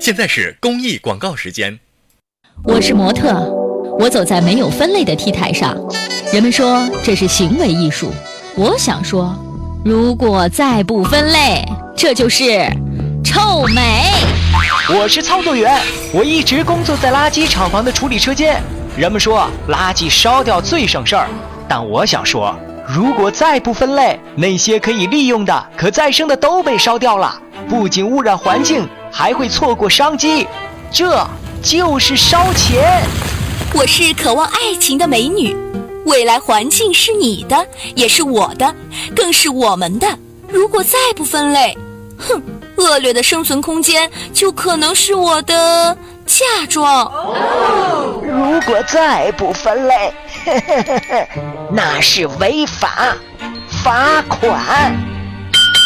现在是公益广告时间。 我是模特，我走在没有分类的 T 台上，人们说这是行为艺术。我想说，如果再不分类，这就是臭美。 我是操作员，我一直工作在垃圾厂房的处理车间。人们说垃圾烧掉最省事儿，但我想说，如果再不分类，那些可以利用的、可再生的都被烧掉了，不仅污染环境，还会错过商机，这就是烧钱。 我是渴望爱情的美女，未来环境是你的，也是我的，更是我们的。如果再不分类，恶劣的生存空间就可能是我的嫁妆。 如果再不分类，那是违法，罚款。